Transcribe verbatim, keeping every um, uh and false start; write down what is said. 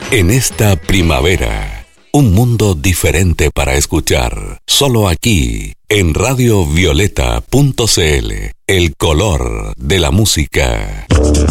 En esta primavera, un mundo diferente para escuchar. Solo aquí, en radio violeta punto c l, el color de la música.